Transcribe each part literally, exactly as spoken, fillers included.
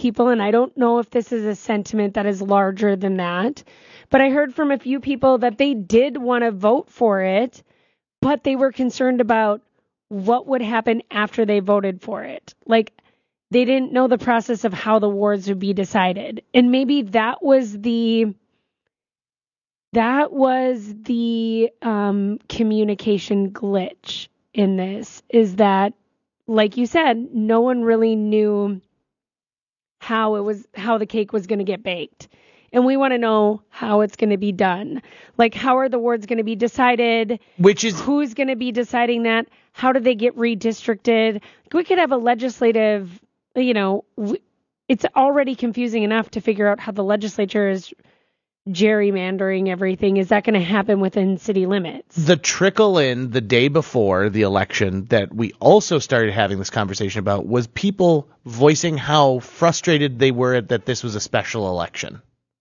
people, and I don't know if this is a sentiment that is larger than that, but I heard from a few people that they did want to vote for it, but they were concerned about what would happen after they voted for it. Like, they didn't know the process of how the wards would be decided. And maybe that was the that was the um, communication glitch in this, is that, like you said, no one really knew how it was, how the cake was going to get baked. And we want to know how it's going to be done. Like, how are the wards going to be decided? Which is who's going to be deciding that? How do they get redistricted? We could have a legislative, you know, w- it's already confusing enough to figure out how the legislature is gerrymandering everything. Is that going to happen within city limits? The trickle in the day before the election that we also started having this conversation about was people voicing how frustrated they were that this was a special election.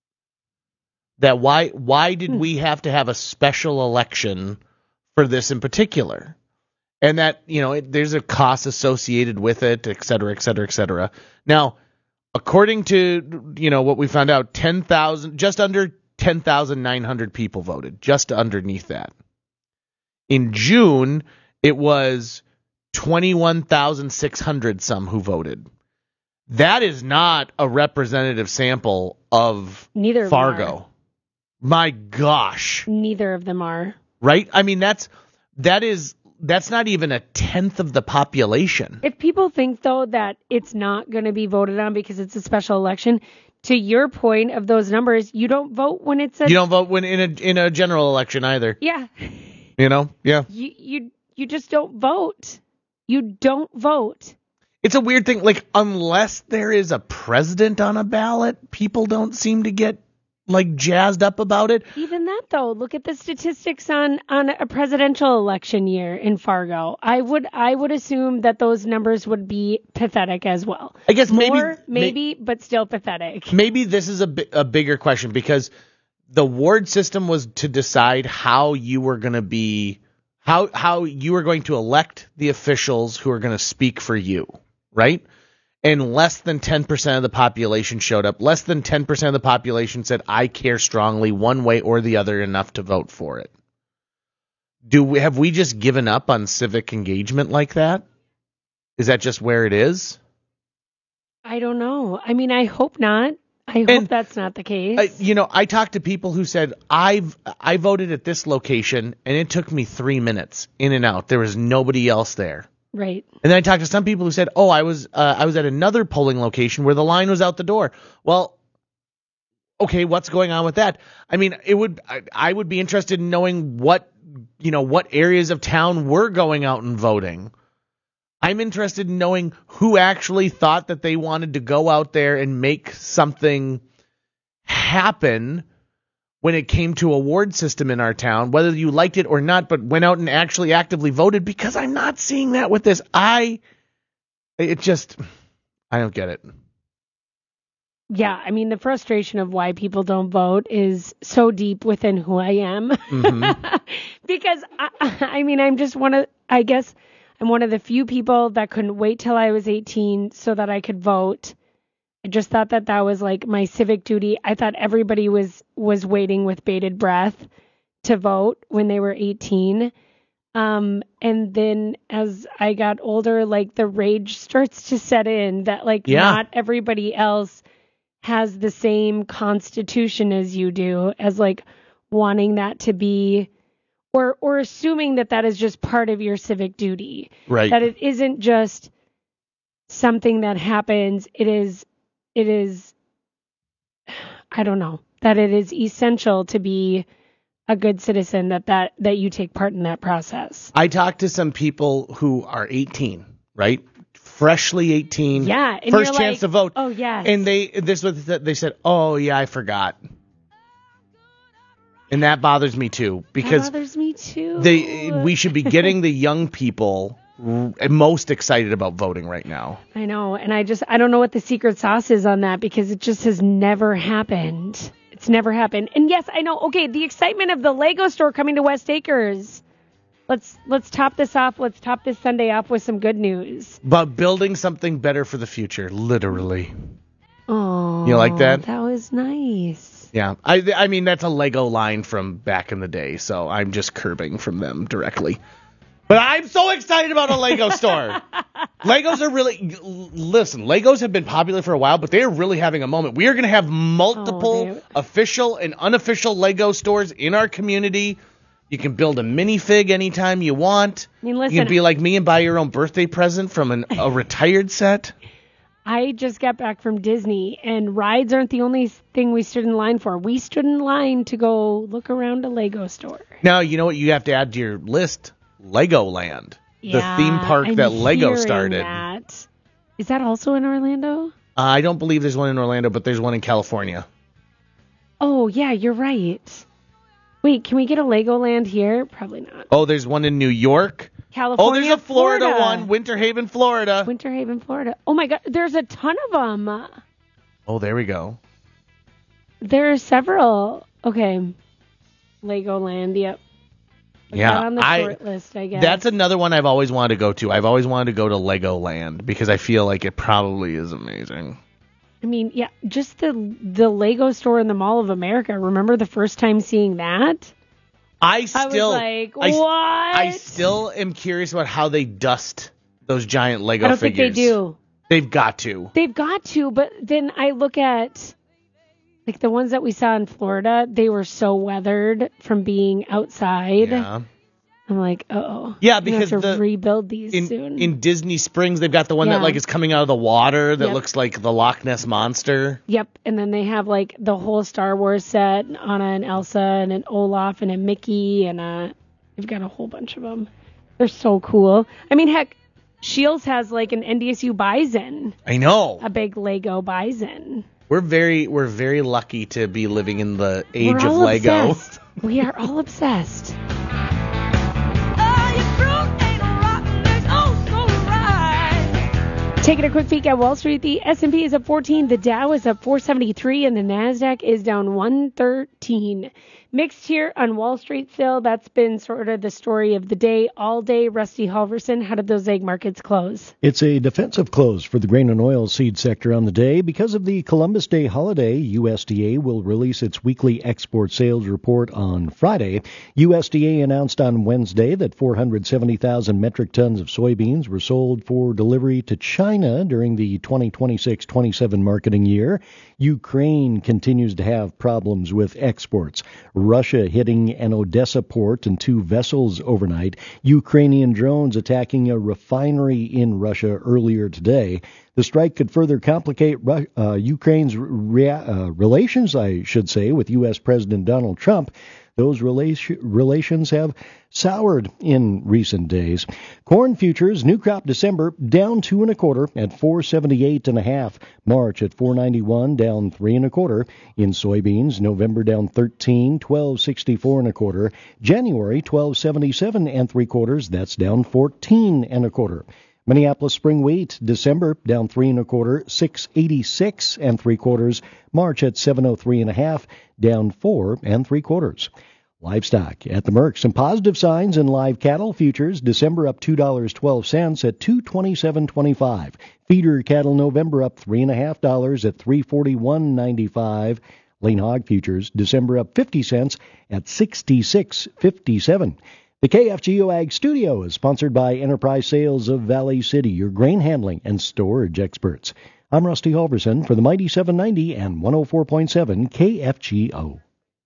That why why did we have to have a special election for this in particular? And that, you know, it, there's a cost associated with it, et cetera, et cetera, et cetera. Now, according to, you know, what we found out, ten thousand, just under ten thousand nine hundred people voted, just underneath that. In June, it was twenty-one thousand six hundred some who voted. That is not a representative sample of Neither Fargo. My gosh. Neither of them are. Right? I mean, that's that is that's not even a tenth of the population. If people think, though, that it's not going to be voted on because it's a special election, to your point of those numbers, you don't vote when it's a... You don't vote when in a in a general election either. Yeah. You know? Yeah. You you you just don't vote. You don't vote. It's a weird thing. Like, unless there is a president on a ballot, people don't seem to get like jazzed up about it. Even that, though, look at the statistics on, on a presidential election year in Fargo. I would I would assume that those numbers would be pathetic as well. I guess More, maybe maybe, may, but still pathetic. Maybe this is a, bi- a bigger question because the ward system was to decide how you were going to be, how how you were going to elect the officials who are going to speak for you, right? And less than ten percent of the population showed up. Less than ten percent of the population said, I care strongly one way or the other enough to vote for it. Do we, have we just given up on civic engagement like that? Is that just where it is? I don't know. I mean, I hope not. I hope and, that's not the case. Uh, you know, I talked to people who said, I've I voted at this location, and it took me three minutes in and out. There was nobody else there. Right. And then I talked to some people who said, oh, I was uh, I was at another polling location where the line was out the door. Well, okay, what's going on with that? I mean, it would I, I would be interested in knowing what, you know, what areas of town were going out and voting. I'm interested in knowing who actually thought that they wanted to go out there and make something happen when it came to a ward system in our town, whether you liked it or not, but went out and actually actively voted, because I'm not seeing that with this. I, it just, I don't get it. Yeah, I mean, the frustration of why people don't vote is so deep within who I am. Mm-hmm. Because, I, I mean, I'm just one of, I guess, I'm one of the few people that couldn't wait till I was eighteen so that I could vote. I just thought that that was like my civic duty. I thought everybody was, was waiting with bated breath to vote when they were eighteen. Um, and then as I got older, like the rage starts to set in that like yeah. not everybody else has the same constitution as you do, as like wanting that to be, or, or assuming that that is just part of your civic duty. Right. That it isn't just something that happens. It is, it is, I don't know, that it is essential to be a good citizen, that, that, that you take part in that process. I talked to some people who are eighteen, right? Freshly eighteen. Yeah. And first you're chance like, to vote. Oh, yeah. And they, this was, they said, oh, yeah, I forgot. And that bothers me too, because that bothers me too. They, we should be getting the young people most excited about voting right now. I know. And I just, I don't know what the secret sauce is on that, because it just has never happened. It's never happened. And yes, I know. Okay. The excitement of the Lego store coming to West Acres. Let's, let's top this off. Let's top this Sunday off with some good news. About building something better for the future. Literally. You like that? That was nice. Yeah. I I mean, that's a Lego line from back in the day, so I'm just curbing from them directly. But I'm so excited about a Lego store. Legos are really, listen, Legos have been popular for a while, but they're really having a moment. We are going to have multiple oh, official and unofficial Lego stores in our community. You can build a minifig anytime you want. I mean, listen, you can be like me and buy your own birthday present from an, a retired set. I just got back from Disney, and rides aren't the only thing we stood in line for. We stood in line to go look around a Lego store. Now, you know what you have to add to your list? Legoland. Yeah, the theme park I'm that Lego started. That. Is that also in Orlando? Uh, I don't believe there's one in Orlando, but there's one in California. Oh, yeah, you're right. Wait, can we get a Legoland here? Probably not. Oh, there's one in New York. California, Oh, there's a Florida, Florida one. Winter Haven, Florida. Winter Haven, Florida. Oh, my God. There's a ton of them. Oh, there we go. There are several. Okay. Legoland, yep. Put yeah, that on the I, short list, I guess. That's another one I've always wanted to go to. I've always wanted to go to Legoland because I feel like it probably is amazing. I mean, yeah, just the the Lego store in the Mall of America. Remember the first time seeing that? I still, I was like, I, what? I still am curious about how they dust those giant Lego I don't figures. think they do. They've got to. They've got to, but then I look at like the ones that we saw in Florida, they were so weathered from being outside. Yeah. I'm like, uh-oh. Yeah, because have to the, rebuild these in, soon. in Disney Springs, they've got the one yeah. that like is coming out of the water that yep. looks like the Loch Ness Monster. Yep, and then they have like the whole Star Wars set, Anna and Elsa and an Olaf and a Mickey, and uh, they've got a whole bunch of them. They're so cool. I mean, heck, Shields has like an N D S U Bison. I know. A big Lego Bison. We're very we're very lucky to be living in the age we're of all Lego. Obsessed. We are all obsessed. Taking a quick peek at Wall Street, the S and P is up fourteen, the Dow is up four seventy-three, and the NASDAQ is down one thirteen. Mixed here on Wall Street still. That's been sort of the story of the day all day. Rusty Halverson, how did those egg markets close? It's a defensive close for the grain and oil seed sector on the day. Because of the Columbus Day holiday, U S D A will release its weekly export sales report on Friday. U S D A announced on Wednesday that four hundred seventy thousand metric tons of soybeans were sold for delivery to China during the twenty twenty-six twenty-seven marketing year. Ukraine continues to have problems with exports. Russia hitting an Odessa port and two vessels overnight. Ukrainian drones attacking a refinery in Russia earlier today. The strike could further complicate uh, Ukraine's rea- uh, relations, I should say, with U S President Donald Trump. Those rela- relations have soured in recent days. Corn futures, new crop December, down two and a quarter at four seventy-eight and a half. March at four ninety-one, down three and a quarter. In soybeans, November down thirteen, twelve sixty-four and a quarter. January twelve seventy-seven and three quarters. That's down fourteen and a quarter. Minneapolis spring wheat, December down three and a quarter, six eighty-six and three quarters. March at seven oh three and a half, down four and three quarters. Livestock at the Merck. Some positive signs in live cattle futures. December up two dollars and twelve cents at two twenty-seven twenty-five. Feeder cattle November up three and a half dollars at three forty-one ninety-five. Lean hog futures December up fifty cents at sixty-six fifty-seven. The K F G O Ag Studio is sponsored by Enterprise Sales of Valley City, your grain handling and storage experts. I'm Rusty Halverson for the Mighty seven ninety and one oh four point seven K F G O.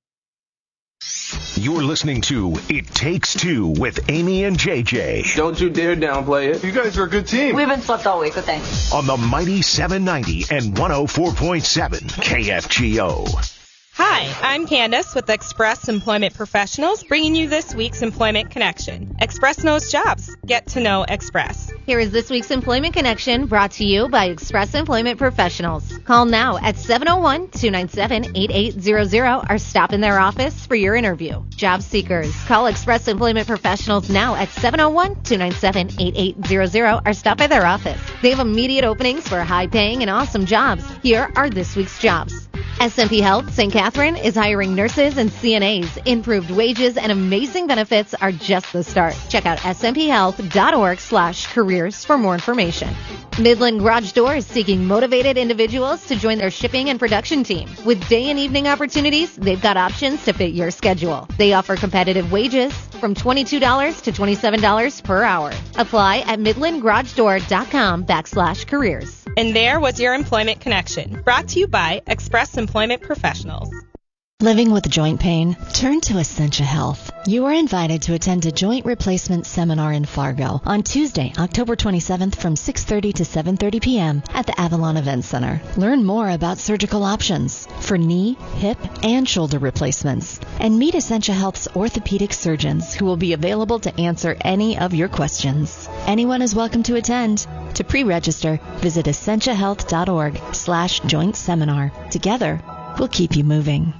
You're listening to It Takes Two with Amy and J J. Don't you dare downplay it. You guys are a good team. We've been swept all week, but thanks. On the Mighty seven ninety and one oh four point seven K F G O. Hi, I'm Candace with Express Employment Professionals, bringing you this week's Employment Connection. Express knows jobs. Get to know Express. Here is this week's Employment Connection, brought to you by Express Employment Professionals. Call now at seven oh one, two nine seven, eight eight zero zero or stop in their office for your interview. Job seekers, call Express Employment Professionals now at seven oh one, two nine seven, eight eight zero zero or stop by their office. They have immediate openings for high-paying and awesome jobs. Here are this week's jobs. S and P Health Saint Catherine is hiring nurses and C N As. Improved wages and amazing benefits are just the start. Check out smphealth.org slash careers for more information. Midland Garage Door is seeking motivated individuals to join their shipping and production team. With day and evening opportunities, they've got options to fit your schedule. They offer competitive wages from twenty-two dollars to twenty-seven dollars per hour. Apply at midlandgaragedoor.com backslash careers. And there was your Employment Connection, brought to you by Express Employment Professionals. Living with joint pain? Turn to Essentia Health. You are invited to attend a joint replacement seminar in Fargo on Tuesday, October twenty-seventh from six thirty to seven thirty p.m. at the Avalon Event Center. Learn more about surgical options for knee, hip, and shoulder replacements. And meet Essentia Health's orthopedic surgeons who will be available to answer any of your questions. Anyone is welcome to attend. To pre-register, visit essentiahealth.org slash joint seminar. Together, we'll keep you moving.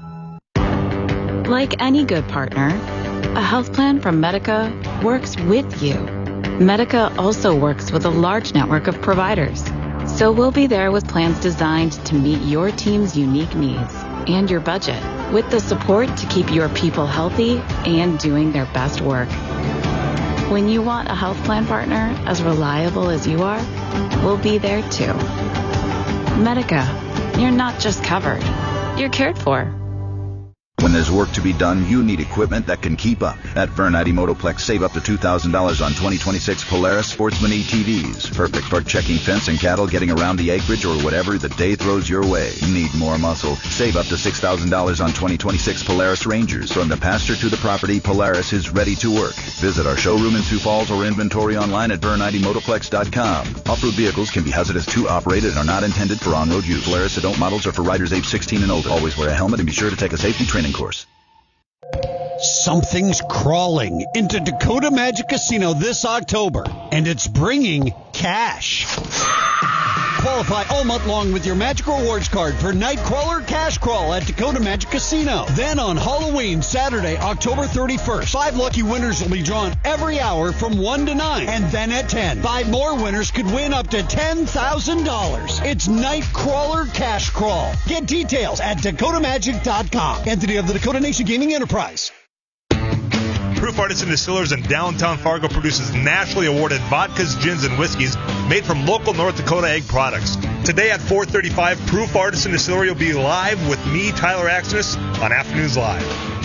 Like any good partner, a health plan from Medica works with you. Medica also works with a large network of providers, so we'll be there with plans designed to meet your team's unique needs and your budget, with the support to keep your people healthy and doing their best work. When you want a health plan partner as reliable as you are, we'll be there too. Medica, you're not just covered, you're cared for. When there's work to be done, you need equipment that can keep up. At Vernite Motoplex, save up to two thousand dollars on twenty twenty-six Polaris Sportsman E T Vs. Perfect for checking fence and cattle, getting around the acreage, or whatever the day throws your way. Need more muscle? Save up to six thousand dollars on twenty twenty-six Polaris Rangers. From the pasture to the property, Polaris is ready to work. Visit our showroom in Sioux Falls or inventory online at vernite motoplex dot com. Off-road vehicles can be hazardous to operate and are not intended for on-road use. Polaris adult models are for riders age sixteen and older. Always wear a helmet and be sure to take a safety training course. Something's crawling into Dakota Magic Casino this October, and it's bringing cash. Qualify all month long with your Magic Rewards card for Nightcrawler Cash Crawl at Dakota Magic Casino. Then on Halloween, Saturday, October thirty-first, five lucky winners will be drawn every hour from one to nine. And then at ten, five more winners could win up to ten thousand dollars. It's Nightcrawler Cash Crawl. Get details at dakota magic dot com. Entity of the Dakota Nation Gaming Enterprise. Proof Artisan Distillers in downtown Fargo produces nationally awarded vodkas, gins, and whiskeys made from local North Dakota egg products. Today at four thirty-five, Proof Artisan Distillery will be live with me, Tyler Axness, on Afternoons Live.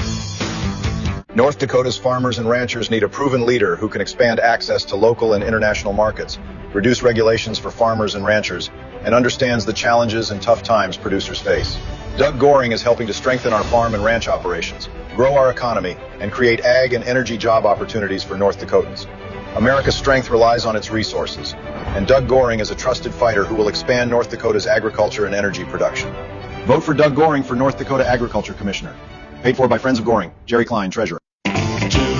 North Dakota's farmers and ranchers need a proven leader who can expand access to local and international markets, reduce regulations for farmers and ranchers, and understands the challenges and tough times producers face. Doug Goring is helping to strengthen our farm and ranch operations, grow our economy, and create ag and energy job opportunities for North Dakotans. America's strength relies on its resources, and Doug Goring is a trusted fighter who will expand North Dakota's agriculture and energy production. Vote for Doug Goring for North Dakota Agriculture Commissioner. Paid for by Friends of Goring. Jerry Klein, Treasurer.